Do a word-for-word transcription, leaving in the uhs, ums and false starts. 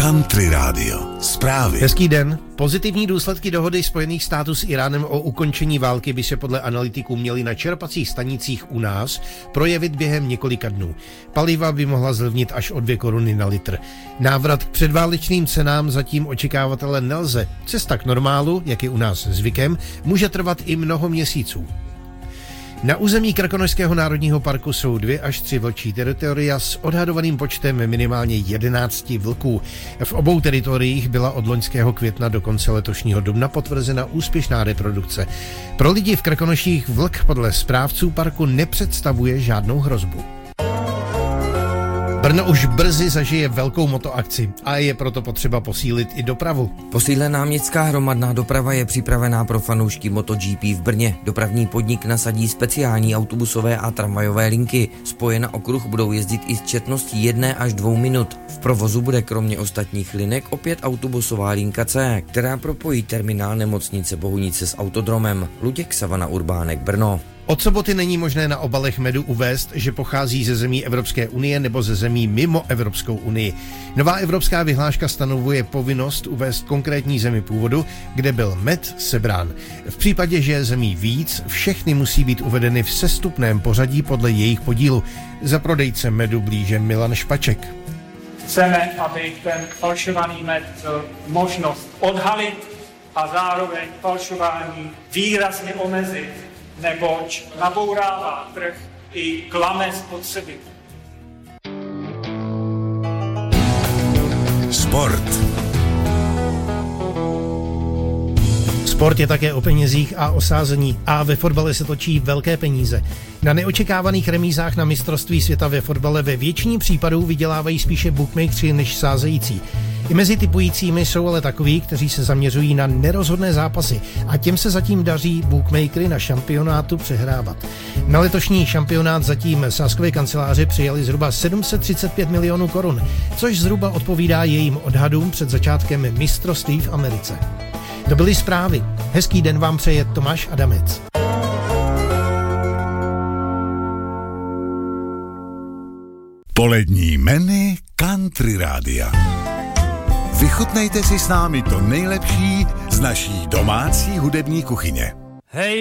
Country Radio. Zprávy. Hezký den. Pozitivní důsledky dohody Spojených států s Iránem o ukončení války by se podle analytiků měly na čerpacích stanicích u nás projevit během několika dnů. Paliva by mohla zlevnit až o dvě koruny na litr. Návrat k předválečným cenám zatím očekávat ale nelze. Cesta k normálu, jak je u nás zvykem, může trvat i mnoho měsíců. Na území Krkonošského národního parku jsou dvě až tři vlčí teritoria s odhadovaným počtem minimálně jedenácti vlků. V obou teritoriích byla od loňského května do konce letošního dubna potvrzena úspěšná reprodukce. Pro lidi v Krkonoších vlk podle správců parku nepředstavuje žádnou hrozbu. Brno už brzy zažije velkou motoakci a je proto potřeba posílit i dopravu. Posílená městská hromadná doprava je připravená pro fanoušky MotoGP v Brně. Dopravní podnik nasadí speciální autobusové a tramvajové linky. Spoje na okruh budou jezdit i s četností jedné až dvou minut. V provozu bude kromě ostatních linek opět autobusová linka C, která propojí terminál nemocnice Bohunice s autodromem. Luděk Savana Urbánek, Brno. Od soboty není možné na obalech medu uvést, že pochází ze zemí Evropské unie nebo ze zemí mimo Evropskou unii. Nová evropská vyhláška stanovuje povinnost uvést konkrétní zemi původu, kde byl med sebrán. V případě, že je zemí víc, všechny musí být uvedeny v sestupném pořadí podle jejich podílu. Za prodejce medu blíže Milan Špaček. Chceme, aby ten falšovaný med měl možnost odhalit a zároveň falšování výrazně omezit, neboť nabourává trh i klame spotřeby. Sport. Sport je také o penězích a o sázení a ve fotbale se točí velké peníze. Na neočekávaných remízách na mistrovství světa ve fotbale ve většině případů vydělávají spíše bookmakeri než sázející. I mezi tipujícími jsou ale takoví, kteří se zaměřují na nerozhodné zápasy a těm se zatím daří bookmakery na šampionátu přehrávat. Na letošní šampionát zatím sázkové kanceláře přijali zhruba sedm set třicet pět milionů korun, což zhruba odpovídá jejím odhadům před začátkem mistrovství v Americe. To byly zprávy. Hezký den vám přeje Tomáš Adamec. Polední menu Country Rádia. Vychutnejte si s námi to nejlepší z naší domácí hudební kuchyně. Hej,